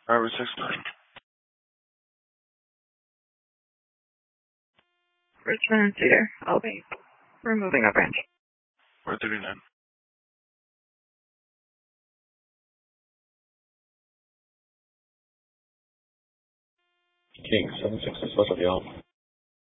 Robert 6. Richmond and Cedar. I'll be removing a branch. 439. King 76 is supposed to be off.